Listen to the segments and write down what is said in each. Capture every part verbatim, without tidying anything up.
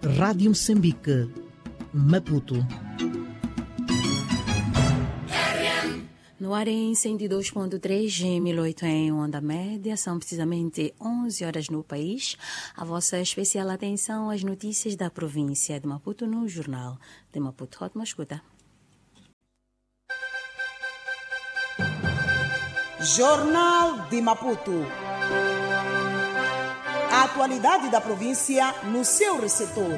Rádio Moçambique, Maputo. No ar em cento e dois ponto três, mil e oito em onda média, são precisamente onze horas no país. A vossa especial atenção às notícias da província de Maputo no Jornal de Maputo. Ótima escuta. Jornal de Maputo. A atualidade da província no seu receptor.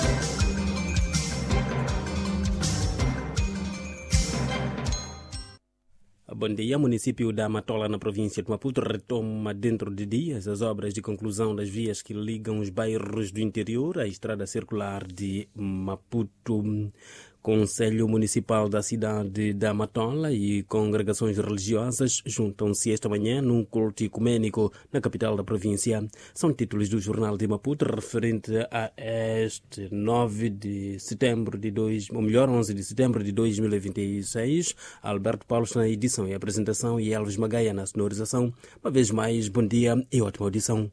Bom dia. O município da Matola, na província de Maputo, retoma dentro de dias as obras de conclusão das vias que ligam os bairros do interior à estrada circular de Maputo. Conselho Municipal da cidade da Matola e congregações religiosas juntam-se esta manhã num culto ecumênico na capital da província. São títulos do Jornal de Maputo referente a este nove de setembro de dois, ou melhor, onze de setembro de dois mil e vinte e seis. Alberto Paulo na edição e apresentação e Elvis Magaia na sonorização. Uma vez mais, bom dia e ótima audição.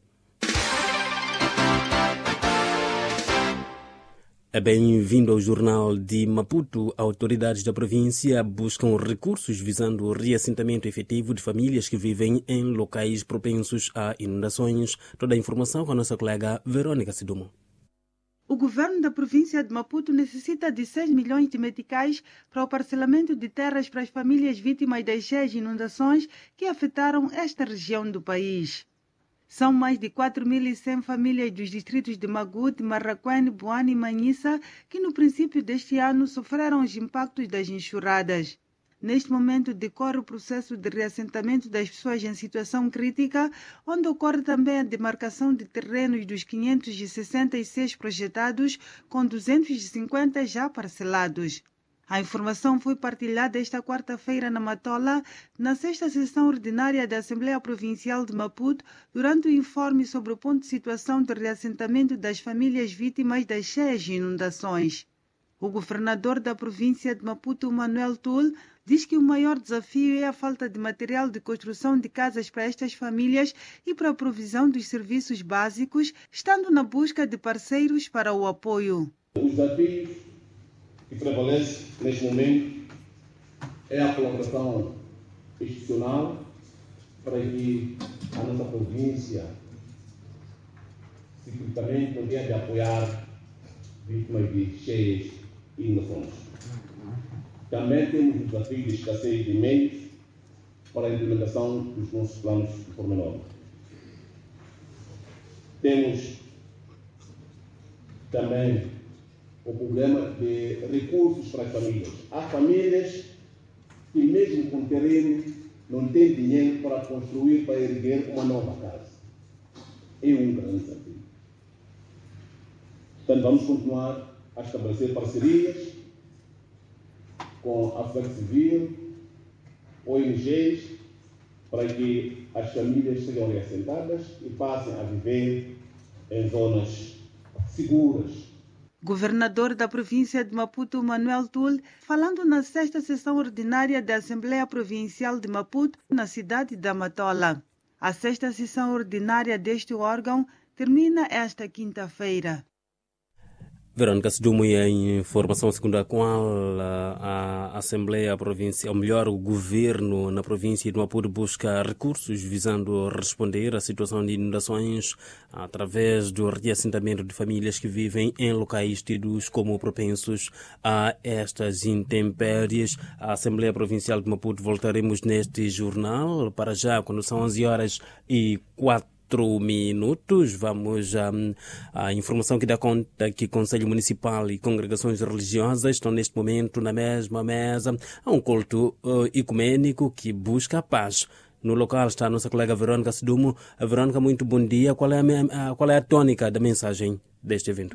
Bem-vindo ao Jornal de Maputo. Autoridades da província buscam recursos visando o reassentamento efetivo de famílias que vivem em locais propensos a inundações. Toda a informação com a nossa colega Verônica Sidumo. O governo da província de Maputo necessita de seis milhões de meticais para o parcelamento de terras para as famílias vítimas das cheias inundações que afetaram esta região do país. São mais de quatro mil e cem famílias dos distritos de Magude, Marraquene, Boane e Manhissa que no princípio deste ano sofreram os impactos das enxurradas. Neste momento decorre o processo de reassentamento das pessoas em situação crítica, onde ocorre também a demarcação de terrenos dos quinhentos e sessenta e seis projetados, com duzentos e cinquenta já parcelados. A informação foi partilhada esta quarta-feira na Matola, na sexta sessão ordinária da Assembleia Provincial de Maputo, durante o informe sobre o ponto de situação de reassentamento das famílias vítimas das cheias e inundações. O governador da província de Maputo, Manuel Tul, diz que o maior desafio é a falta de material de construção de casas para estas famílias e para a provisão dos serviços básicos, estando na busca de parceiros para o apoio. Os desafios que prevalece neste momento é a colaboração institucional para que a nossa província ciclicamente tenha de apoiar vítimas de cheias e inundações. Também temos o desafio de escassez de meios para a implementação dos nossos planos de pormenor. Temos também o problema de recursos para as famílias. Há famílias que, mesmo com terreno, não têm dinheiro para construir, para erguer uma nova casa. É um grande desafio. Portanto, vamos continuar a estabelecer parcerias com a sociedade civil, O N Gs, para que as famílias sejam reassentadas e passem a viver em zonas seguras. Governador da província de Maputo, Manuel Tul, falando na sexta sessão ordinária da Assembleia Provincial de Maputo, na cidade da Matola. A sexta sessão ordinária deste órgão termina esta quinta-feira. Verônica Sidumo, e a informação segundo a qual a Assembleia Provincial, ou melhor, o governo na província de Maputo busca recursos visando responder à situação de inundações através do reassentamento de famílias que vivem em locais tidos como propensos a estas intempéries. A Assembleia Provincial de Maputo voltaremos neste jornal. Para já, quando são onze horas e quatro minutos, vamos à, à informação que dá conta que Conselho Municipal e congregações religiosas estão neste momento na mesma mesa a um culto uh, ecumênico que busca a paz. No local está a nossa colega Verônica Sidumo. A Verônica, muito bom dia. Qual é a, a, qual é a tônica da mensagem deste evento?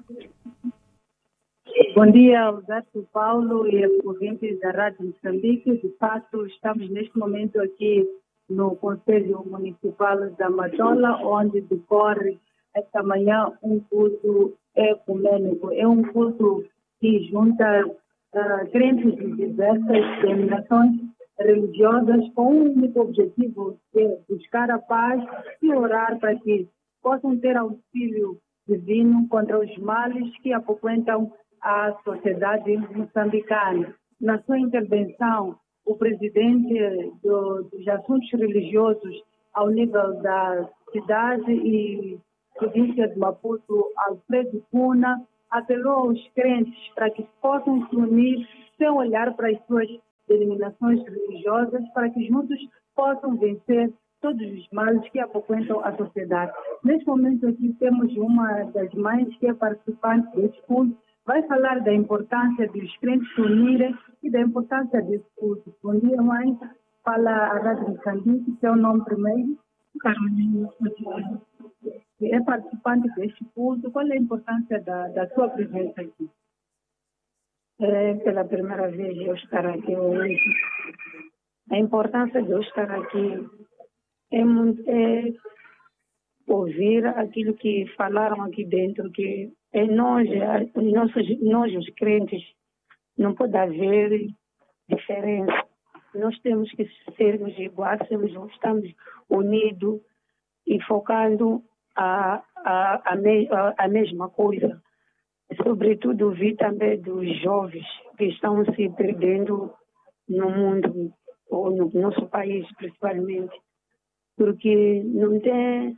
Bom dia, Alberto Paulo e aos ouvintes da Rádio Moçambique. De fato, estamos neste momento aqui no Conselho Municipal da Matola, onde decorre esta manhã um culto ecumênico. É um culto que junta uh, crentes de diversas denominações religiosas com um único objetivo, que é buscar a paz e orar para que possam ter auxílio divino contra os males que apoquentam a sociedade moçambicana. Na sua intervenção, o presidente do, dos assuntos religiosos ao nível da cidade e província de Maputo, Alfredo Cunha, apelou aos crentes para que possam se unir sem olhar para as suas denominações religiosas, para que juntos possam vencer todos os males que apoquentam a sociedade. Neste momento aqui temos uma das mães que é participante deste culto, vai falar da importância dos crentes se unirem e da importância desse culto. Bom dia, mãe. Fala a Rádio Moçambique, seu nome primeiro. Carolina. É participante deste culto. Qual é a importância da, da sua presença aqui? É pela primeira vez eu estar aqui hoje. A importância de eu estar aqui é, é ouvir aquilo que falaram aqui dentro, que é nós, nossos, nós os crentes, não pode haver diferença. Nós temos que sermos iguais, estamos unidos e focando a, a, a, me, a, a mesma coisa. Sobretudo vi também dos jovens que estão se perdendo no mundo, ou no nosso país principalmente, porque não tem...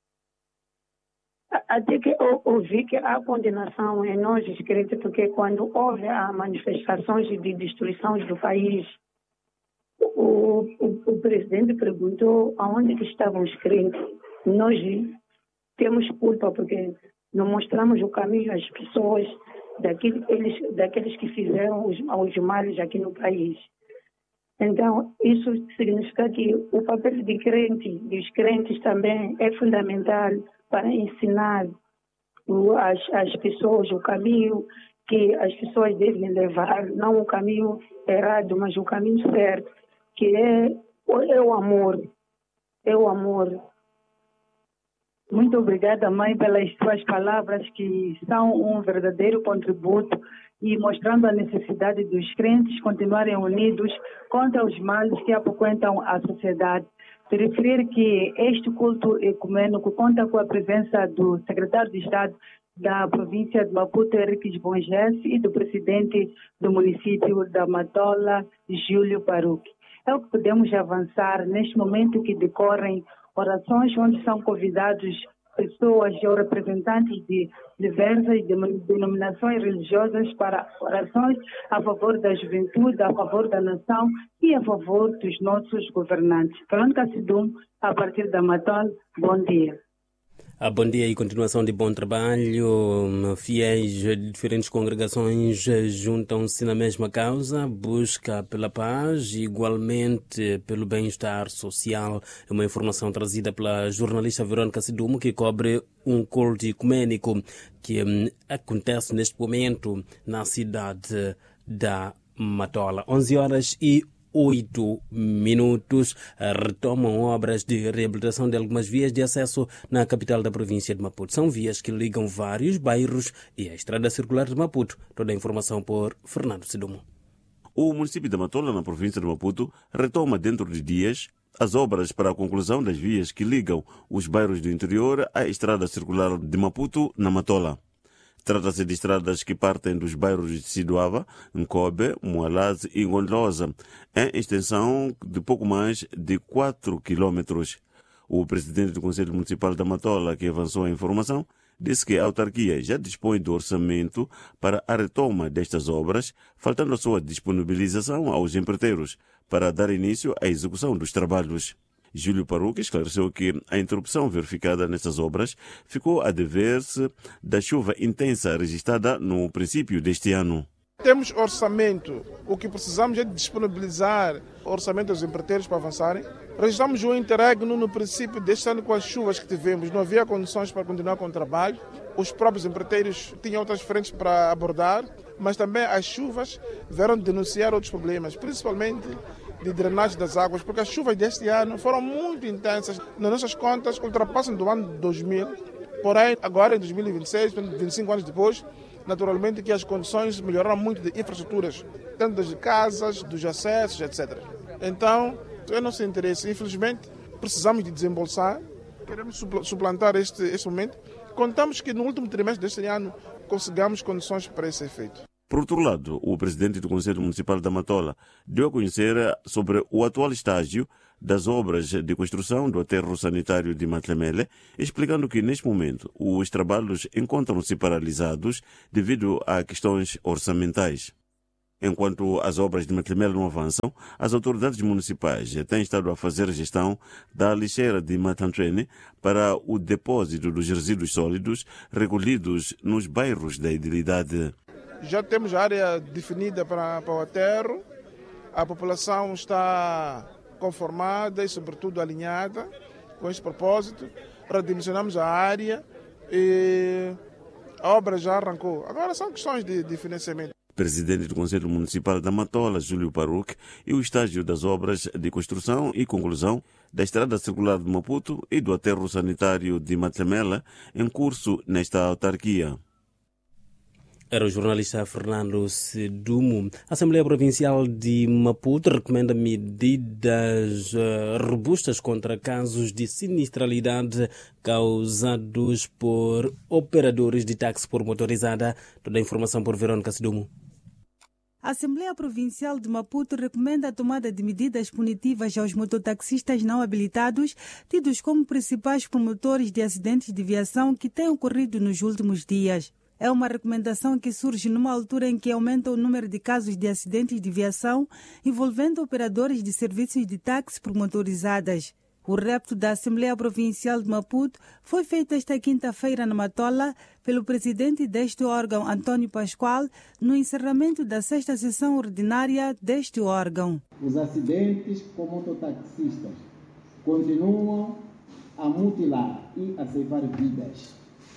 Até que eu ouvi que há condenação em nós os crentes, porque quando houve as manifestações de destruição do país, o, o, o presidente perguntou aonde que estavam os crentes. Nós temos culpa porque não mostramos o caminho às pessoas daqueles, daqueles que fizeram os, os males aqui no país. Então, isso significa que o papel de crente, dos crentes também é fundamental para ensinar as, as pessoas o caminho que as pessoas devem levar, não o caminho errado, mas o caminho certo, que é, é o amor. É o amor. Muito obrigada, mãe, pelas suas palavras, que são um verdadeiro contributo e mostrando a necessidade dos crentes continuarem unidos contra os males que apoquentam a sociedade. Se referir que este culto ecumênico conta com a presença do secretário de Estado da província de Maputo, Henriques Bongesse, e do presidente do município da Matola, Júlio Paruque. É o que podemos avançar neste momento que decorrem orações onde são convidados pessoas ou representantes de diversas denominações religiosas para orações a favor da juventude, a favor da nação e a favor dos nossos governantes. Verónica Sidum, a partir da Matola, bom dia. Ah, bom dia e continuação de bom trabalho. Fiéis de diferentes congregações juntam-se na mesma causa, busca pela paz e igualmente pelo bem-estar social. É uma informação trazida pela jornalista Verónica Sidumo, que cobre um culto ecumênico que hum, acontece neste momento na cidade da Matola. onze horas e oito minutos. Retomam obras de reabilitação de algumas vias de acesso na capital da província de Maputo. São vias que ligam vários bairros e a estrada circular de Maputo. Toda a informação por Fernando Sidumo. O município de Matola, na província de Maputo, retoma dentro de dias as obras para a conclusão das vias que ligam os bairros do interior à estrada circular de Maputo, na Matola. Trata-se de estradas que partem dos bairros de Siduava, Nkobe, Moalaz e Gondrosa, em extensão de pouco mais de quatro quilômetros. O presidente do Conselho Municipal da Matola, que avançou a informação, disse que a autarquia já dispõe do orçamento para a retoma destas obras, faltando a sua disponibilização aos empreiteiros para dar início à execução dos trabalhos. Júlio Paruque esclareceu que a interrupção verificada nessas obras ficou a dever-se da chuva intensa registrada no princípio deste ano. Temos orçamento. O que precisamos é de disponibilizar o orçamento dos empreiteiros para avançarem. Registramos o interregno no princípio deste ano com as chuvas que tivemos. Não havia condições para continuar com o trabalho. Os próprios empreiteiros tinham outras frentes para abordar, mas também as chuvas vieram denunciar outros problemas, principalmente de drenagem das águas, porque as chuvas deste ano foram muito intensas. Nas nossas contas, ultrapassam do ano de dois mil. Porém, agora em dois mil e vinte e seis, vinte e cinco anos depois, naturalmente que as condições melhoraram muito de infraestruturas, tanto das casas, dos acessos, etcétera. Então, é nosso interesse. Infelizmente, precisamos de desembolsar. Queremos suplantar este, este momento Contamos que no último trimestre deste ano consigamos condições para esse efeito. Por outro lado, o presidente do Conselho Municipal da Matola deu a conhecer sobre o atual estágio das obras de construção do aterro sanitário de Matlemele, explicando que, neste momento, os trabalhos encontram-se paralisados devido a questões orçamentais. Enquanto as obras de Matlemele não avançam, as autoridades municipais têm estado a fazer a gestão da lixeira de Matantrene para o depósito dos resíduos sólidos recolhidos nos bairros da idilidade. Já temos a área definida para, para o aterro, a população está conformada e, sobretudo, alinhada com esse propósito. Redimensionamos a área e a obra já arrancou. Agora são questões de, de financiamento. Presidente do Conselho Municipal da Matola, Júlio Paruque, e o estágio das obras de construção e conclusão da Estrada Circular de Maputo e do aterro sanitário de Matlemele em curso nesta autarquia. Era o jornalista Fernando Sedumo. A Assembleia Provincial de Maputo recomenda medidas uh, robustas contra casos de sinistralidade causados por operadores de táxi por motorizada. Toda a informação por Verônica Sedumo. A Assembleia Provincial de Maputo recomenda a tomada de medidas punitivas aos mototaxistas não habilitados, tidos como principais promotores de acidentes de viação que têm ocorrido nos últimos dias. É uma recomendação que surge numa altura em que aumenta o número de casos de acidentes de viação envolvendo operadores de serviços de táxi por motorizadas. O repto da Assembleia Provincial de Maputo foi feito esta quinta-feira na Matola pelo presidente deste órgão, Antônio Pascoal, no encerramento da sexta sessão ordinária deste órgão. Os acidentes com mototaxistas continuam a mutilar e a ceifar vidas.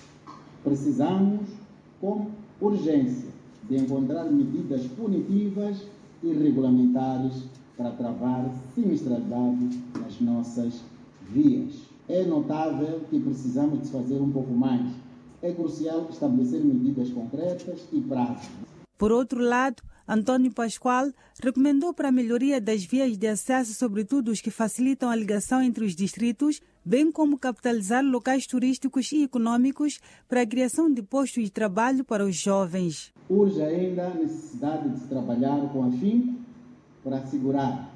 Precisamos, com urgência, de encontrar medidas punitivas e regulamentares para travar sinistralidade nas nossas vias. É notável que precisamos de fazer um pouco mais. É crucial estabelecer medidas concretas e práticas. Por outro lado, Antônio Pascoal recomendou para a melhoria das vias de acesso, sobretudo os que facilitam a ligação entre os distritos, bem como capitalizar locais turísticos e econômicos para a criação de postos de trabalho para os jovens. Urge ainda a necessidade de se trabalhar com afinco para assegurar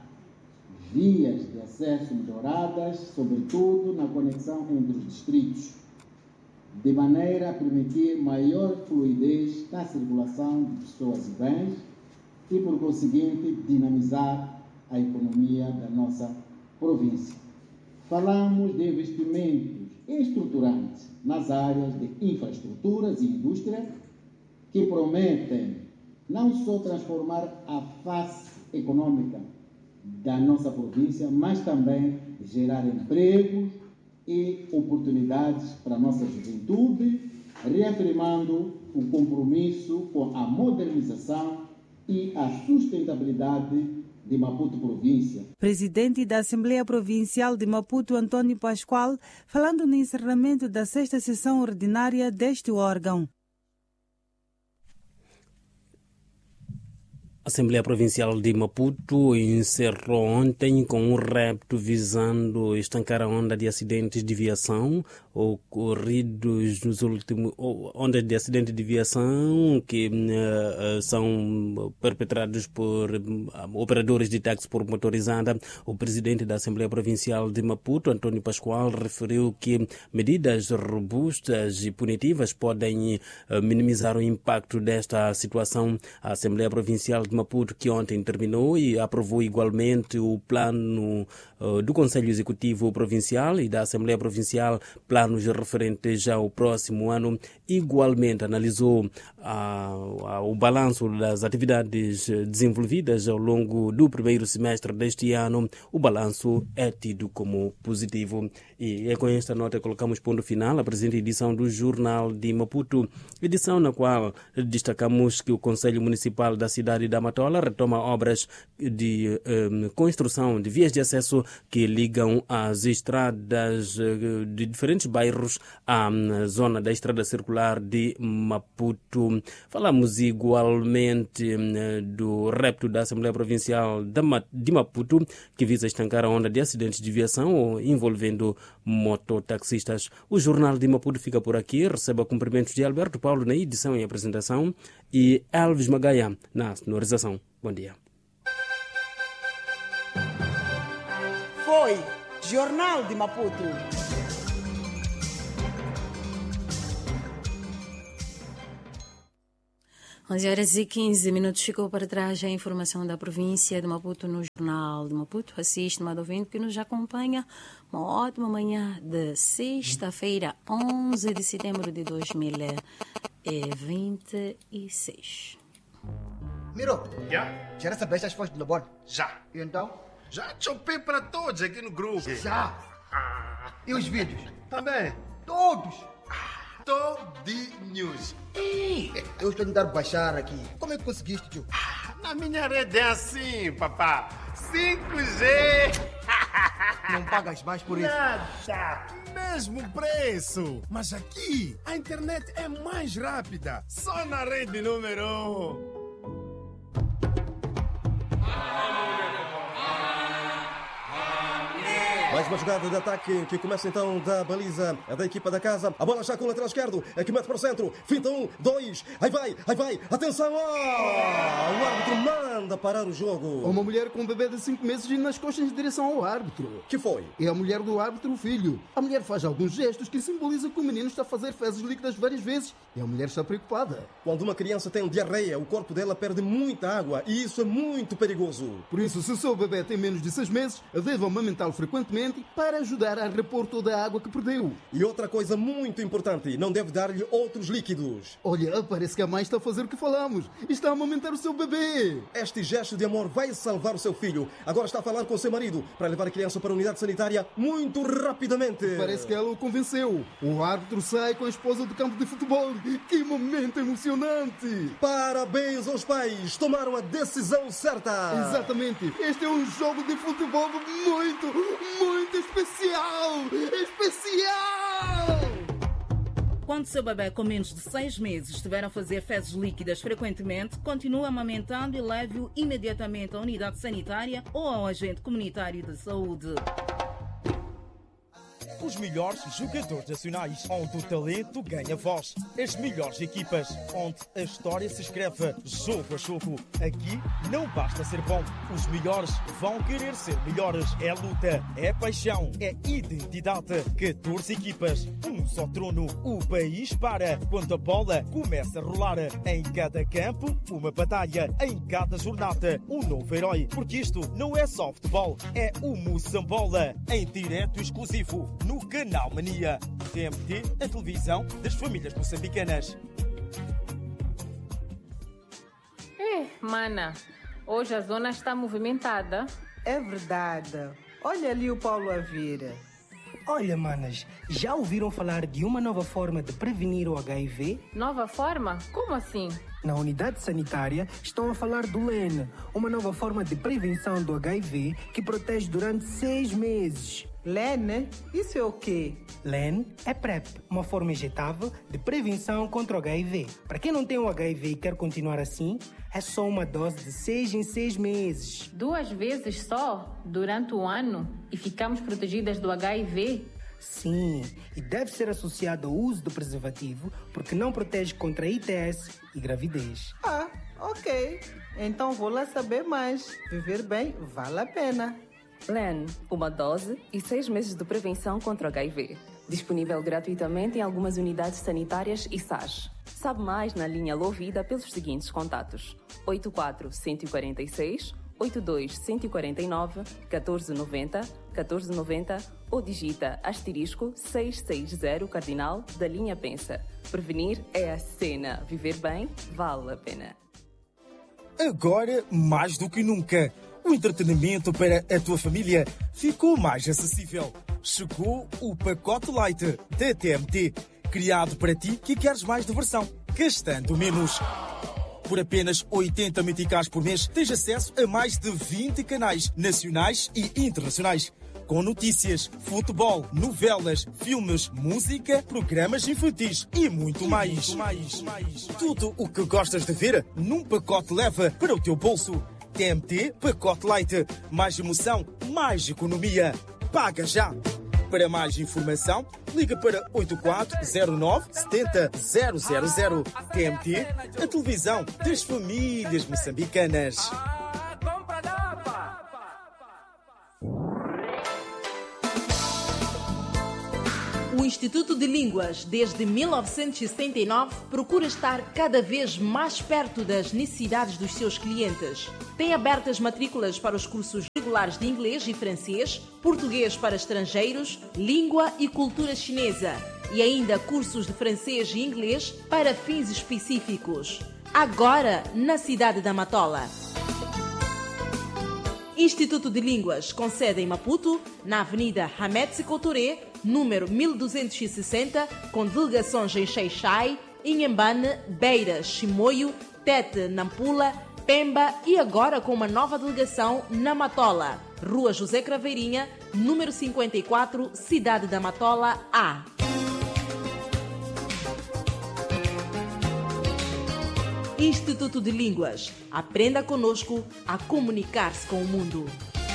vias de acesso melhoradas, sobretudo na conexão entre os distritos, de maneira a permitir maior fluidez na circulação de pessoas e bens e, por conseguinte, dinamizar a economia da nossa província. Falamos de investimentos estruturantes nas áreas de infraestruturas e indústria que prometem não só transformar a face econômica da nossa província, mas também gerar empregos e oportunidades para a nossa juventude, reafirmando o compromisso com a modernização e a sustentabilidade de Maputo Província. Presidente da Assembleia Provincial de Maputo, Antônio Pascoal, falando no encerramento da sexta sessão ordinária deste órgão. A Assembleia Provincial de Maputo encerrou ontem com um repto visando estancar a onda de acidentes de viação ocorridos nos últimos... ondas de acidentes de viação que uh, são perpetrados por uh, operadores de táxi por motorizada. O presidente da Assembleia Provincial de Maputo, Antônio Pascoal, referiu que medidas robustas e punitivas podem uh, minimizar o impacto desta situação. A Assembleia Provincial de Maputo, que ontem terminou e aprovou igualmente o plano uh, do Conselho Executivo Provincial e da Assembleia Provincial, planos referentes ao próximo ano, igualmente analisou uh, uh, o balanço das atividades desenvolvidas ao longo do primeiro semestre deste ano. O balanço é tido como positivo. E é com esta nota que colocamos ponto final à presente edição do Jornal de Maputo, edição na qual destacamos que o Conselho Municipal da cidade da Matola retoma obras de um, construção de vias de acesso que ligam as estradas uh, de diferentes bairros à um, zona da estrada circular de Maputo. Falamos igualmente um, do repto da Assembleia Provincial de Maputo, que visa estancar a onda de acidentes de viação envolvendo mototaxistas. O Jornal de Maputo fica por aqui. Receba cumprimentos de Alberto Paulo na edição e apresentação e Elvis Magaia na sonorização. Bom dia. Foi Jornal de Maputo. onze horas e quinze minutos. Ficou para trás a informação da província de Maputo no Jornal de Maputo. Assiste, amado ouvinte, que nos acompanha. Uma ótima manhã de sexta-feira, onze de setembro de dois mil e vinte e seis. Miro, Já? já recebeste as fotos do Lobon? Já. E então? Já chopei para todos aqui no grupo. Já. E os vídeos? Também. Todos. Todinhos. Eu estou a tentar baixar aqui. Como é que conseguiste, tio? Na minha rede é assim, papá. cinco G. Não pagas mais por isso? Nada. Mesmo preço. Mas aqui, a internet é mais rápida. Só na rede número um. Mais uma jogada de ataque que começa então da baliza da equipa da casa. A bola já com o lateral esquerdo, é que mete para o centro. Finta um, dois, aí vai, aí vai. Atenção! Oh! O árbitro manda parar o jogo. Uma mulher com um bebê de cinco meses indo nas costas em direção ao árbitro. Que foi? É a mulher do árbitro, o filho. A mulher faz alguns gestos que simbolizam que o menino está a fazer fezes líquidas várias vezes e a mulher está preocupada. Quando uma criança tem diarreia, o corpo dela perde muita água e isso é muito perigoso. Por isso, se o seu bebê tem menos de seis meses, deve amamentá-lo frequentemente para ajudar a repor toda a água que perdeu. E outra coisa muito importante, não deve dar-lhe outros líquidos. Olha, parece que a mãe está a fazer o que falamos. Está a amamentar o seu bebê. Este gesto de amor vai salvar o seu filho. Agora está a falar com o seu marido para levar a criança para a unidade sanitária muito rapidamente. Parece que ela o convenceu. O árbitro sai com a esposa do campo de futebol. Que momento emocionante! Parabéns aos pais, tomaram a decisão certa. Exatamente. Este é um jogo de futebol muito, muito especial! Especial! Quando seu bebê com menos de seis meses estiver a fazer fezes líquidas frequentemente, continue amamentando e leve-o imediatamente à unidade sanitária ou ao agente comunitário de saúde. Os melhores jogadores nacionais, onde o talento ganha voz. As melhores equipas, onde a história se escreve jogo a jogo. Aqui não basta ser bom, os melhores vão querer ser melhores. É luta, é paixão, é identidade. catorze equipas, um só trono. O país para quando a bola começa a rolar. Em cada campo, uma batalha. Em cada jornada, um novo herói. Porque isto não é só futebol, é o Moçambola. Em direto exclusivo, no Canal Mania. T M T, a televisão das famílias moçambicanas. É, mana, hoje a zona está movimentada. É verdade. Olha ali o Paulo a vir. Olha, manas, já ouviram falar de uma nova forma de prevenir o H I V? Nova forma? Como assim? Na unidade sanitária estão a falar do L E N, uma nova forma de prevenção do H I V que protege durante seis meses. L E N? Isso é o quê? L E N é PrEP, uma forma injetável de prevenção contra o H I V. Para quem não tem o H I V e quer continuar assim, é só uma dose de seis em seis meses. Duas vezes só, durante o ano, e ficamos protegidas do H I V? Sim, e deve ser associado ao uso do preservativo, porque não protege contra I T S e gravidez. Ah, ok. Então vou lá saber mais. Viver bem vale a pena. L E N, uma dose e seis meses de prevenção contra o H I V. Disponível gratuitamente em algumas unidades sanitárias e S A S. Sabe mais na linha Lovida pelos seguintes contatos: oito quatro um quatro seis, oito dois um quatro nove, um quatro nove zero, um quatro nove zero ou digita asterisco seiscentos e sessenta cardinal da linha Pensa. Prevenir é a cena. Viver bem vale a pena. Agora, mais do que nunca, o entretenimento para a tua família ficou mais acessível. Chegou o pacote Light da T M T, criado para ti que queres mais diversão, gastando menos. Por apenas oitenta meticais por mês, tens acesso a mais de vinte canais nacionais e internacionais. Com notícias, futebol, novelas, filmes, música, programas infantis e muito mais. Muito mais, mais. Tudo o que gostas de ver num pacote leva para o teu bolso. T M T Pacote Light. Mais emoção, mais economia. Paga já! Para mais informação, liga para oito quatro zero nove sete zero zero zero zero. T M T, a televisão das famílias moçambicanas. O Instituto de Línguas, desde mil novecentos e setenta e nove, procura estar cada vez mais perto das necessidades dos seus clientes. Tem abertas matrículas para os cursos regulares de inglês e francês, português para estrangeiros, língua e cultura chinesa, e ainda cursos de francês e inglês para fins específicos. Agora, na cidade da Matola. Instituto de Línguas, com sede em Maputo, na Avenida Hamed Sékou Touré, número mil duzentos e sessenta, com delegações em Xai-Xai, Inhambane, Beira, Chimoio, Tete, Nampula, Pemba e agora com uma nova delegação na Matola. Rua José Craveirinha, número cinquenta e quatro, Cidade da Matola, A. Instituto de Línguas. Aprenda conosco a comunicar-se com o mundo.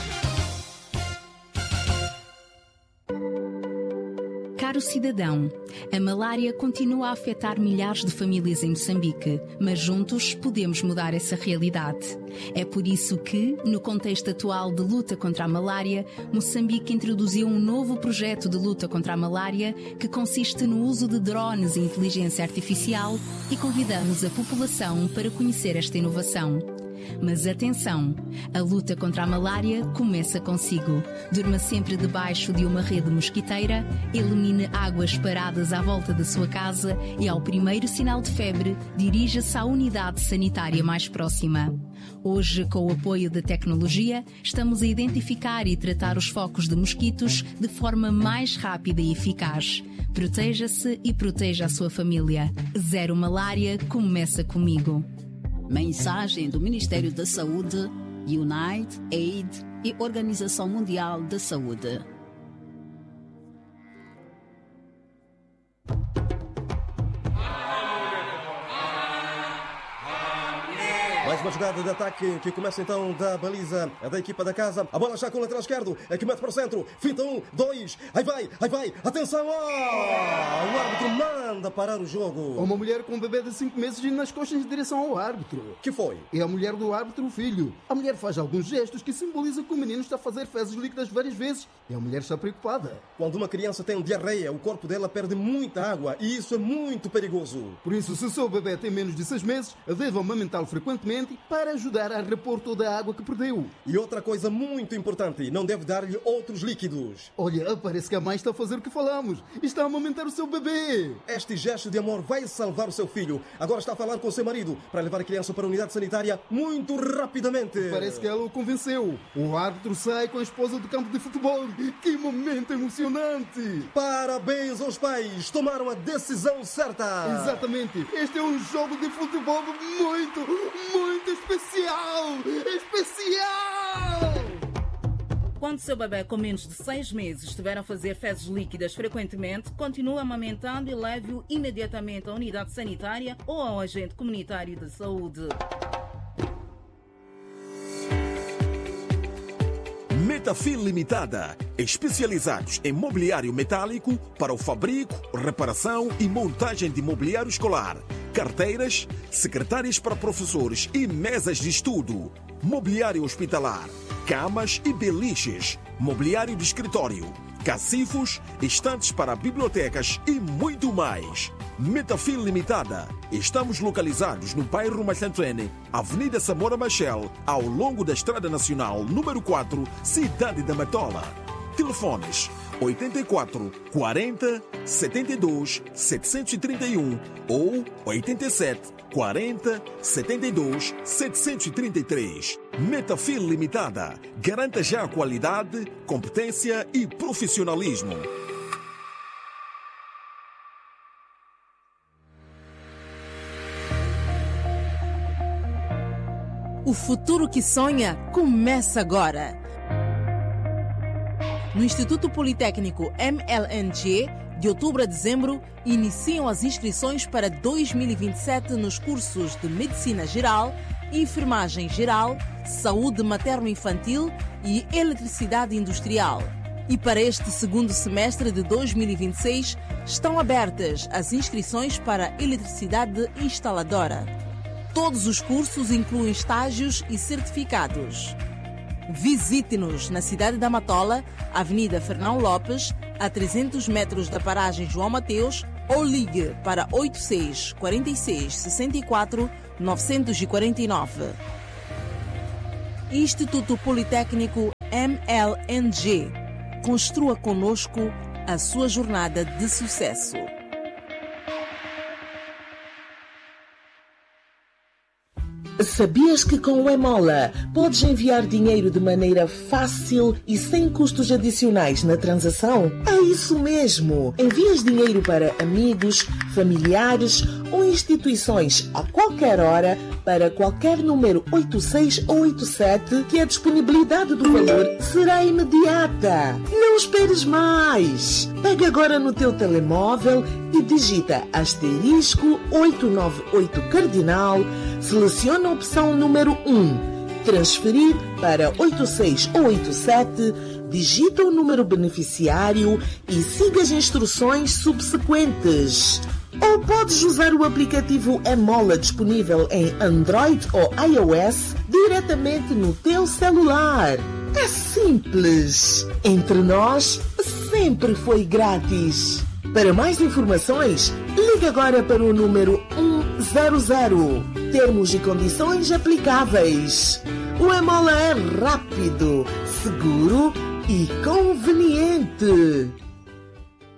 Caro cidadão, a malária continua a afetar milhares de famílias em Moçambique, mas juntos podemos mudar essa realidade. É por isso que, no contexto atual de luta contra a malária, Moçambique introduziu um novo projeto de luta contra a malária que consiste no uso de drones e inteligência artificial e convidamos a população para conhecer esta inovação. Mas atenção, a luta contra a malária começa consigo. Durma sempre debaixo de uma rede mosquiteira, elimine águas paradas à volta da sua casa e ao primeiro sinal de febre, dirija-se à unidade sanitária mais próxima. Hoje, com o apoio da tecnologia, estamos a identificar e tratar os focos de mosquitos de forma mais rápida e eficaz. Proteja-se e proteja a sua família. Zero Malária começa comigo. Mensagem do Ministério da Saúde, Unite, Aid e Organização Mundial da Saúde. Mais uma jogada de ataque que começa então da baliza da equipa da casa. A bola já com o lateral esquerdo, que mete para o centro. Finta um, dois, aí vai, aí vai. Atenção! Oh! O árbitro manda parar o jogo. Uma mulher com um bebê de cinco meses e nas costas em direção ao árbitro. Que foi? É a mulher do árbitro, o filho. A mulher faz alguns gestos que simbolizam que o menino está a fazer fezes líquidas várias vezes. E a mulher está preocupada. Quando uma criança tem diarreia, o corpo dela perde muita água e isso é muito perigoso. Por isso, se o seu bebê tem menos de seis meses, deve amamentá-lo frequentemente para ajudar a repor toda a água que perdeu. E outra coisa muito importante, não deve dar-lhe outros líquidos. Olha, parece que a mãe está a fazer o que falamos. Está a amamentar o seu bebê. Este gesto de amor vai salvar o seu filho. Agora está a falar com o seu marido para levar a criança para a unidade sanitária muito rapidamente. Parece que ela o convenceu. O árbitro sai com a esposa do campo de futebol. Que momento emocionante. Parabéns aos pais. Tomaram a decisão certa. Exatamente. Este é um jogo de futebol muito, muito especial. Especial! Quando seu bebê com menos de seis meses estiver a fazer fezes líquidas frequentemente, continue amamentando e leve-o imediatamente à unidade sanitária ou ao agente comunitário de saúde. Metafil Limitada, especializados em mobiliário metálico para o fabrico, reparação e montagem de mobiliário escolar, carteiras, secretárias para professores e mesas de estudo, mobiliário hospitalar, camas e beliches, mobiliário de escritório, cacifos, estantes para bibliotecas e muito mais. Metafil Limitada. Estamos localizados no bairro Machantrene, Avenida Samora Machel, ao longo da Estrada Nacional número quatro, Cidade da Matola. Telefones oito quatro, quarenta, setenta e dois, setecentos e trinta e um ou oito sete, quarenta, setenta e dois, setecentos e trinta e três. Metafil Limitada. Garanta já a qualidade, competência e profissionalismo. O futuro que sonha começa agora. No Instituto Politécnico M L N G, de outubro a dezembro, iniciam as inscrições para dois mil e vinte e sete nos cursos de Medicina Geral, Enfermagem Geral, Saúde Materno-Infantil e Eletricidade Industrial. E para este segundo semestre de dois mil e vinte e seis, estão abertas as inscrições para Eletricidade Instaladora. Todos os cursos incluem estágios e certificados. Visite-nos na cidade da Matola, Avenida Fernão Lopes, a trezentos metros da paragem João Mateus, ou ligue para oito seis quatro seis, seis quatro, nove quatro nove. Instituto Politécnico M L N G. Construa conosco a sua jornada de sucesso. Sabias que com o Emola podes enviar dinheiro de maneira fácil e sem custos adicionais na transação? É isso mesmo! Envias dinheiro para amigos, familiares ou instituições a qualquer hora para qualquer número oito seis ou oito sete, que a disponibilidade do valor será imediata. Não esperes mais! Pega agora no teu telemóvel e digita asterisco oitocentos e noventa e oito cardinal, seleciona a opção número um, transferir para oito seis ou oito sete, digita o número beneficiário e siga as instruções subsequentes. Ou podes usar o aplicativo Emola disponível em Android ou iOS diretamente no teu celular. É simples. Entre nós, sempre foi grátis. Para mais informações, ligue agora para o número um zero zero. Termos e condições aplicáveis. O Emola é rápido, seguro e conveniente.